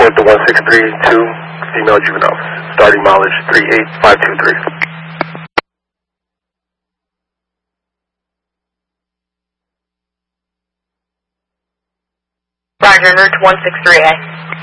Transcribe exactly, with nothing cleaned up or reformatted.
report the one six three two female juvenile. Starting mileage three eight five two three. Roger, route one six three A.